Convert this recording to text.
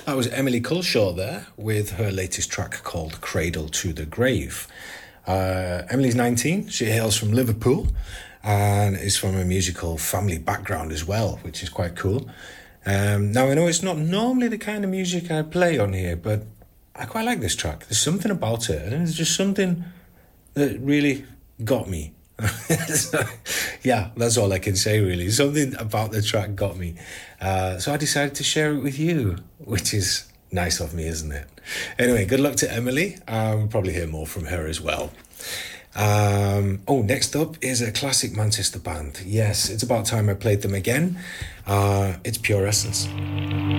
That was Emily Culshaw there with her latest track called Cradle to the Grave. Emily's 19. She hails from Liverpool and is from a musical family background as well, which is quite cool. Now, I know it's not normally the kind of music I play on here, but I quite like this track. There's something about it, and there's just something that really got me. So, yeah, that's all I can say, really. Something about the track got me. So I decided to share it with you, which is nice of me, isn't it? Anyway, good luck to Emily. We'll probably hear more from her as well. Next up is a classic Manchester band. Yes, it's about time I played them again. It's Pure Essence.